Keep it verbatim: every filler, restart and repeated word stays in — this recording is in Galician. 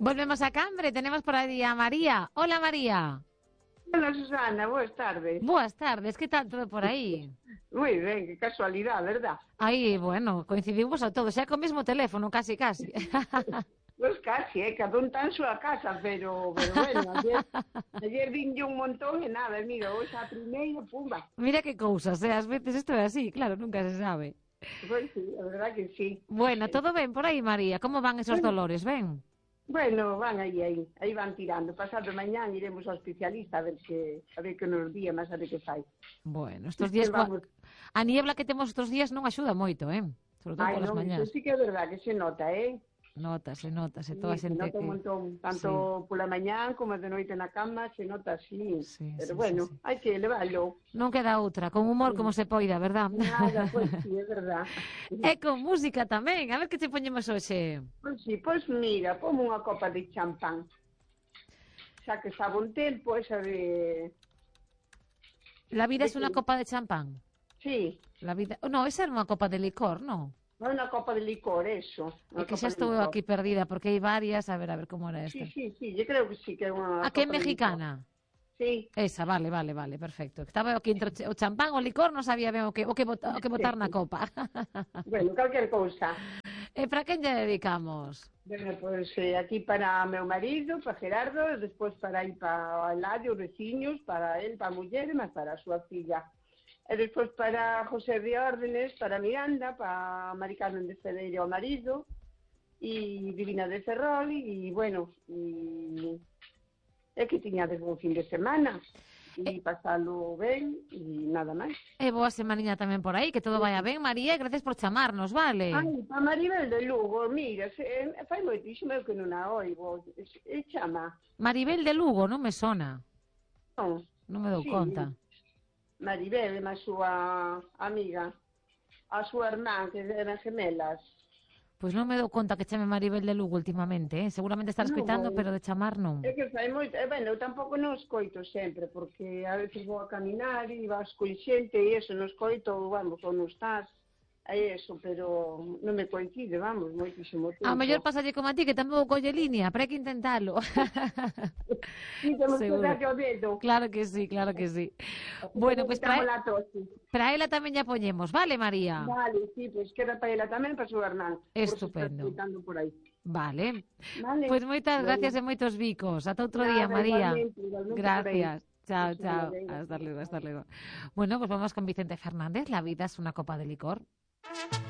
Volvemos a Cambre, tenemos por ahí a María. Hola, María. Hola, Susana, boas tardes. Buenas tardes, ¿qué tal todo por aí? Moi ben, que casualidade, verdad? Aí, bueno, coincidimos a todos, xa co mesmo teléfono, casi, casi. Pois casi, eh, cada un tan súa casa, pero, pero bueno, ayer, ayer vinlle un montón e nada, e mira, hoxe a primeira, pumba. Mira que cousas, eh, ás veces isto é así, claro, nunca se sabe. Pois sí, a verdad que sí. Bueno, todo ben por aí, María? Como van esos Bueno, dolores, ben? bueno, van aí, aí, aí van tirando. Pasado mañán iremos ao especialista a ver que a ver que nos día, máis a ver que fai. Bueno, estos días, coa... Vamos. a niebla que temos estos días non axuda moito, eh? Sobre todo Ai, polas non, iso mañás. sí que é verdad que se nota, eh? Notase, notase, Sí, toda a se xente nota un que... montón, tanto Sí. pola mañán como de noite na cama, se nota así, Sí, pero sí, sí, bueno, sí. hai que leválo. Non queda outra, con humor como se poida, verdad? Nada, pois sí, é verdad. E con música tamén, a ver que te poñemos hoxe. Pois sí, pois mira, pomo unha copa de champán. Xa que sabe un tempo, esa de... La vida de es una que... copa de champán. Sí, La vida... No, esa era unha copa de licor, non? non é unha copa de licor, eso. É Unha que copa xa de estou licor. aquí perdida, porque hai varias, a ver, a ver como era Sí, esta. sí, sí, yo creo que sí, que é unha A que é copa de licor. mexicana? Sí. Esa, vale, vale, vale, perfecto. Estaba aquí entre o champán o licor, non sabía ben o que, o que, bota, o que botar na copa. Bueno, calquer cousa. E para quen lle dedicamos? Bueno, pois eh, aquí para meu marido, para Gerardo, e despois para ir para Eladio, os veciños, para él, para a muller, e máis para a súa filla. E despois para José de Órdenes, para Miranda, para Mari Carmen de Cedeira, o marido, e Divina de Ferrol, e bueno, e... é que tiñades un fin de semana, e pasalo ben, e nada máis. E boa semaniña tamén por aí, que todo vaya ben, María, e gracias por chamarnos, vale? Ai, para Maribel de Lugo, mira, se, fai moitísimo que non a oigo, e chama. Maribel de Lugo, non me sona. Non, Non me dou sí, conta. Maribel, a súa amiga, a súa irmán, que eran gemelas. Pois non me dou conta que chame Maribel de Lugo últimamente, eh? Seguramente estar Non, escoitando, bueno, pero de chamar non. é que fai moito, e ben, eu tampouco non escoito sempre, porque a veces vou a caminar e vas con xente e eso, non escoito, vamos, ou non estás, é eso, pero non me coincide, vamos, moitísimo tempo. A mellor pasalle como a ti, que tampouco colle línea, pero hai que intentalo. Sí, temos que Seguro. darlle o dedo. Claro que sí, claro que sí. Bueno, pois pues para, la tose. para ela tamén ya poñemos, vale, María? Vale, sí, pois pues queda para ela tamén, para o seu Hernán. Estupendo. Por aí. Vale. Vale. Pois pues moitas Bueno. gracias e moitos bicos. Ata outro Nada, día, María. Igualmente, igualmente Gracias. Chao, pues chao. venga. Hasta luego, hasta luego. Bueno, pues vamos con Vicente Fernández. La vida es una copa de licor.